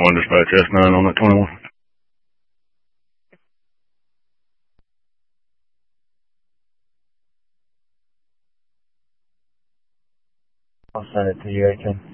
One dispatch S9 on that 21. I'll send it to you, 18.